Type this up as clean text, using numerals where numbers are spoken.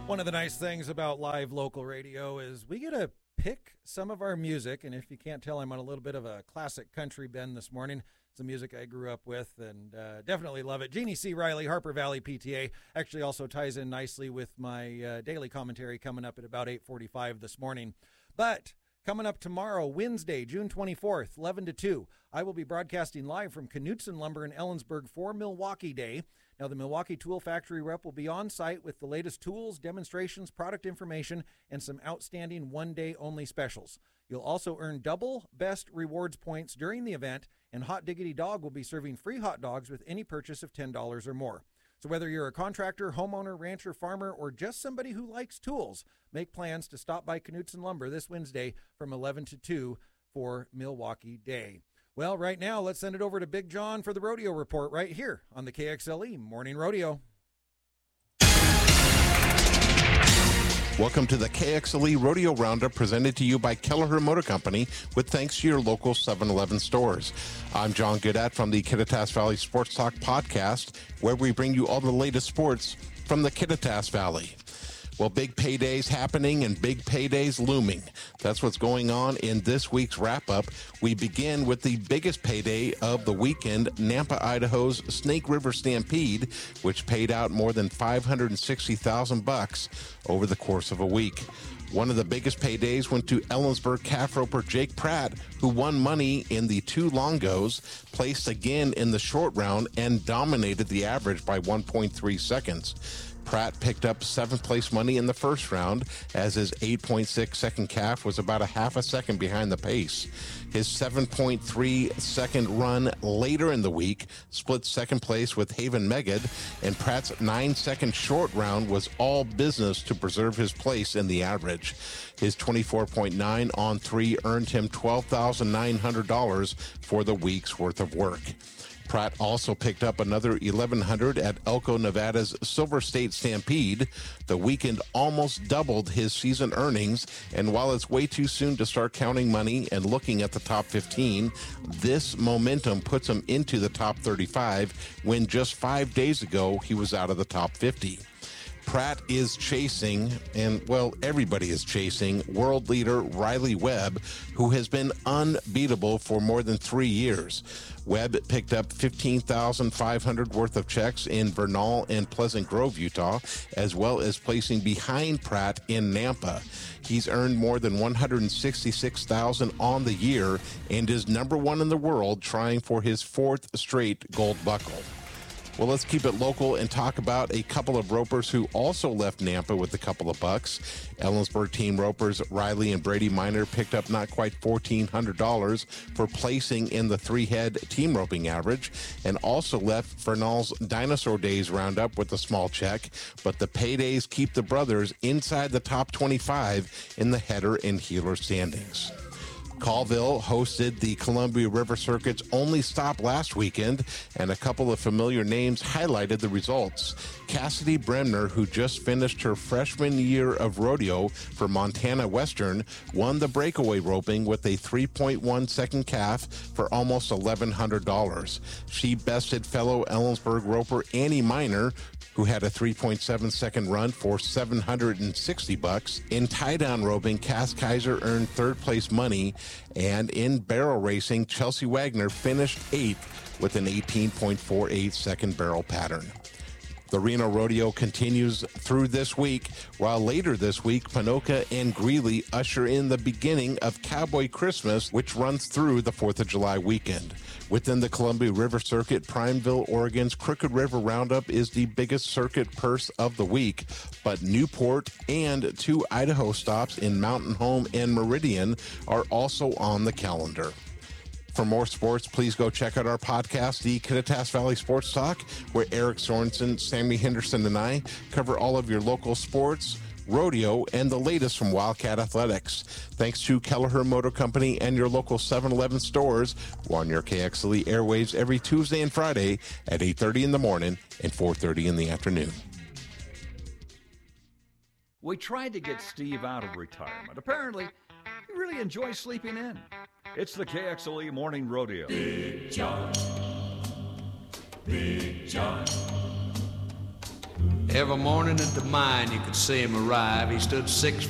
One of the nice things about live local radio is we get to pick some of our music, and if you can't tell, I'm on a little bit of a classic country bend this morning. It's the music I grew up with and definitely love it. Jeannie C. Riley, Harper Valley PTA, actually also ties in nicely with my daily commentary coming up at about 8:45 this morning. But coming up tomorrow, Wednesday, June 24th, 11 to 2, I will be broadcasting live from Knutson Lumber in Ellensburg for Milwaukee Day. Now, the Milwaukee Tool Factory rep will be on site with the latest tools, demonstrations, product information, and some outstanding one-day-only specials. You'll also earn double best rewards points during the event, and Hot Diggity Dog will be serving free hot dogs with any purchase of $10 or more. So whether you're a contractor, homeowner, rancher, farmer, or just somebody who likes tools, make plans to stop by Knutson Lumber this Wednesday from 11 to 2 for Milwaukee Day. Well, right now, let's send it over to Big John for the rodeo report right here on the KXLE Morning Rodeo. Welcome to the KXLE Rodeo Roundup presented to you by Kelleher Motor Company with thanks to your local 7-Eleven stores. I'm John Goodat from the Kittitas Valley Sports Talk podcast, where we bring you all the latest sports from the Kittitas Valley. Well, big paydays happening and big paydays looming. That's what's going on in this week's wrap-up. We begin with the biggest payday of the weekend, Nampa, Idaho's Snake River Stampede, which paid out more than $560,000 over the course of a week. One of the biggest paydays went to Ellensburg calf roper Jake Pratt, who won money in the two longos, placed again in the short round, and dominated the average by 1.3 seconds. Pratt picked up 7th place money in the first round, as his 8.6 second calf was about a half a second behind the pace. His 7.3 second run later in the week split second place with Haven Megad, and Pratt's 9-second short round was all business to preserve his place in the average. His 24.9 on 3 earned him $12,900 for the week's worth of work. Pratt also picked up another $1,100 at Elko, Nevada's Silver State Stampede. The weekend almost doubled his season earnings, and while it's way too soon to start counting money and looking at the top 15, this momentum puts him into the top 35 when just 5 days ago he was out of the top 50. Pratt is chasing, and, well, everybody is chasing, world leader Riley Webb, who has been unbeatable for more than 3 years. Webb picked up $15,500 worth of checks in Vernal and Pleasant Grove, Utah, as well as placing behind Pratt in Nampa. He's earned more than $166,000 on the year and is number one in the world, trying for his 4th straight gold buckle. Well, let's keep it local and talk about a couple of ropers who also left Nampa with a couple of bucks. Ellensburg team ropers Riley and Brady Miner picked up not quite $1,400 for placing in the 3-head team roping average, and also left Vernal's Dinosaur Days roundup with a small check, but the paydays keep the brothers inside the top 25 in the header and heeler standings. Colville hosted the Columbia River Circuit's only stop last weekend, and a couple of familiar names highlighted the results. Cassidy Bremner, who just finished her freshman year of rodeo for Montana Western, won the breakaway roping with a 3.1 second calf for almost $1,100. She bested fellow Ellensburg roper Annie Miner, who had a 3.7 second run for $760. In tie-down roping, Cass Kaiser earned 3rd place money, and in barrel racing, Chelsea Wagner finished 8th with an 18.48 second barrel pattern. The Reno Rodeo continues through this week, while later this week, Ponoka and Greeley usher in the beginning of Cowboy Christmas, which runs through the 4th of July weekend. Within the Columbia River Circuit, Prineville, Oregon's Crooked River Roundup is the biggest circuit purse of the week, but Newport and 2 Idaho stops in Mountain Home and Meridian are also on the calendar. For more sports, please go check out our podcast, the Kittitas Valley Sports Talk, where Eric Sorensen, Sammy Henderson, and I cover all of your local sports, rodeo, and the latest from Wildcat Athletics. Thanks to Kelleher Motor Company and your local 7-Eleven stores. We're on your KXLE airwaves every Tuesday and Friday at 8:30 in the morning and 4:30 in the afternoon. We tried to get Steve out of retirement. Apparently, he really enjoys sleeping in. It's the KXLE Morning Rodeo. Big John. Big John. Every morning at the mine you could see him arrive. He stood 6